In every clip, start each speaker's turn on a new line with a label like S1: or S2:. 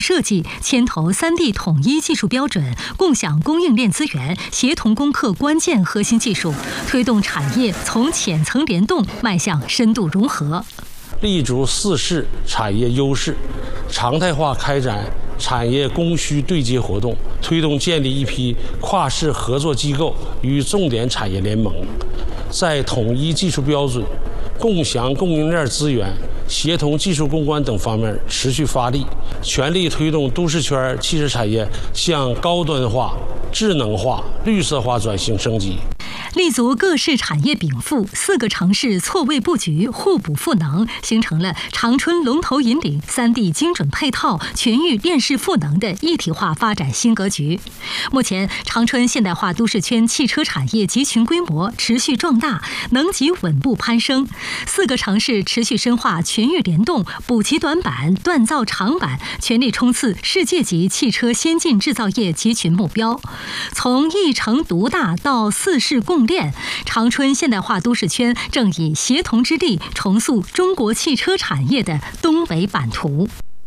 S1: 设计牵头3D 统一技术标准，共享供应链资源，协同攻克关键核心技术，推动产业从浅层联动迈向深度融合。
S2: 立足4市产业优势，常态化开展产业供需对接活动，推动建立一批跨市合作机构与重点产业联盟，在统一技术标准、共享供应链资源、协同技术攻关等方面持续发力，全力推动都市圈汽车产业向高端化、智能化、绿色化转型升级。
S1: 立足各市产业禀赋，4个城市错位布局，互补赋能，形成了长春龙头引领、3D 精准配套、全域链式赋能的一体化发展新格局。目前，长春现代化都市圈汽车产业集群规模持续壮大，能级稳步攀升。4个城市持续深化全域联动，补齐短板、锻造长板，全力冲刺世界级汽车先进制造业集群目标。从一城独大到4市共链，长春现代化都市圈正以协同之力重塑中国汽车产业的东北版图。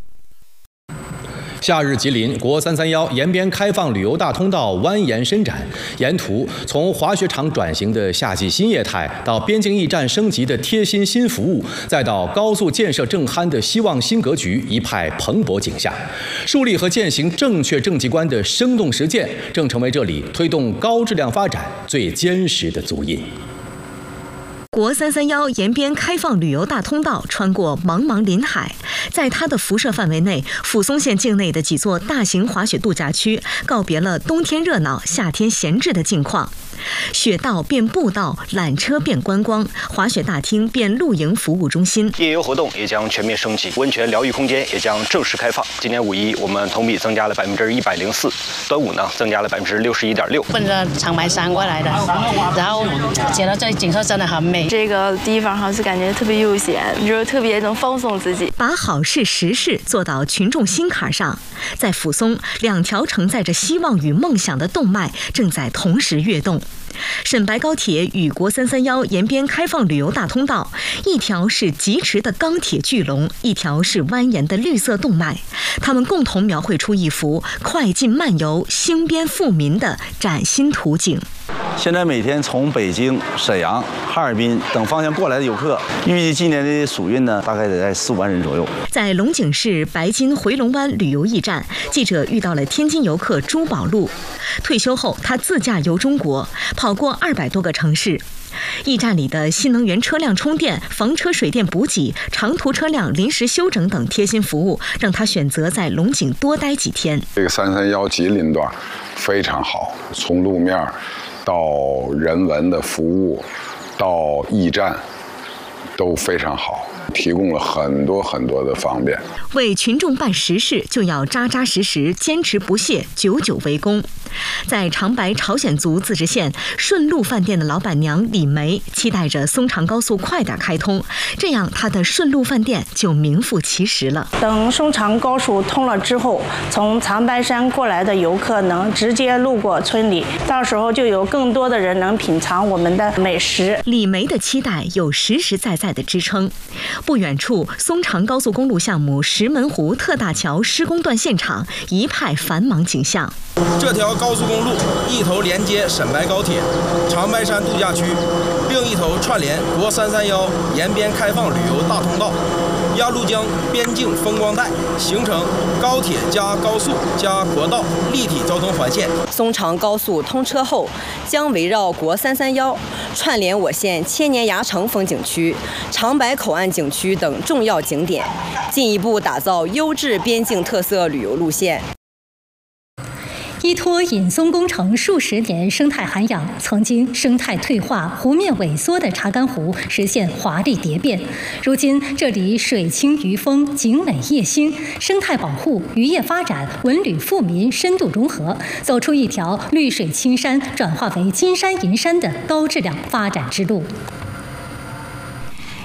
S3: 夏日吉林，国331延边开放旅游大通道蜿蜒伸展，沿途从滑雪场转型的夏季新业态，到边境驿站升级的贴心新服务，再到高速建设正酣的希望新格局，一派蓬勃景象。树立和践行正确政绩观的生动实践，正成为这里推动高质量发展最坚实的足印。
S4: 国331延边开放旅游大通道穿过茫茫林海，在它的辐射范围内，抚松县境内的几座大型滑雪度假区告别了冬天热闹、夏天闲置的境况。雪道变步道，缆车变观光，滑雪大厅变露营服务中心。
S5: 夜游活动也将全面升级，温泉疗愈空间也将正式开放。今年5·1，我们同比增加了104%，端午呢增加了61.6%。
S6: 奔着长白山过来的，然后觉得这景色真的很美。
S7: 这个地方好像感觉特别悠闲，就是特别能放松自己。
S4: 把好事实事做到群众心坎上，在抚松，2条承载着希望与梦想的动脉正在同时跃动。沈白高铁与国331延边开放旅游大通道，一条是疾驰的钢铁巨龙，一条是蜿蜒的绿色动脉，它们共同描绘出一幅快进慢游、兴边富民的崭新图景。
S8: 现在每天从北京、沈阳、哈尔滨等方向过来的游客，预计今年的暑运呢，大概得在4万人左右。
S4: 在龙井市白金回龙湾旅游驿站，记者遇到了天津游客朱宝路。退休后，他自驾游中国，跑过200多个城市。驿站里的新能源车辆充电、房车水电补给、长途车辆临时休整等贴心服务，让他选择在龙井多待几天。
S9: 这个331吉林段非常好，从路面到人文的服务，到驿站都非常好，提供了很多的方便。
S4: 为群众办实事，就要扎扎实实、坚持不懈、久久为功。在长白朝鲜族自治县顺路饭店的老板娘李梅期待着松长高速快点开通，这样她的顺路饭店就名副其实了。
S10: 等松长高速通了之后，从长白山过来的游客能直接路过村里，到时候就有更多的人能品尝我们的美食。
S4: 李梅的期待有实实在在的支撑。不远处，松长高速公路项目石门湖特大桥施工段现场一派繁忙景象。
S11: 这条高速公路一头连接沈白高铁、长白山度假区，另一头串联国331延边开放旅游大通道，鸭绿江边境风光带，形成高铁加高速加国道立体交通环线。
S12: 松长高速通车后，将围绕国331串联我县千年崖城风景区、长白口岸景区等重要景点，进一步打造优质边境特色旅游路线。
S1: 依托引松工程数十年生态涵养，曾经生态退化、湖面萎缩的查干湖实现华丽蝶变。如今，这里水清鱼丰、景美业兴，生态保护、渔业发展、文旅富民深度融合，走出一条绿水青山转化为金山银山的高质量发展之路。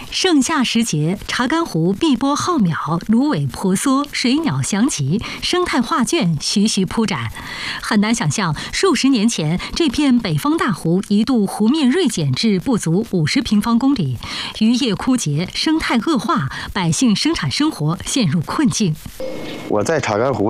S1: 盛夏时节，查干湖碧波浩渺，芦苇婆娑，水鸟翔集，生态画卷徐徐铺展。很难想象，数十年前，这片北方大湖一度湖面锐减至不足50平方公里，渔业枯竭，生态恶化，百姓生产生活陷入困境。
S13: 我在查干湖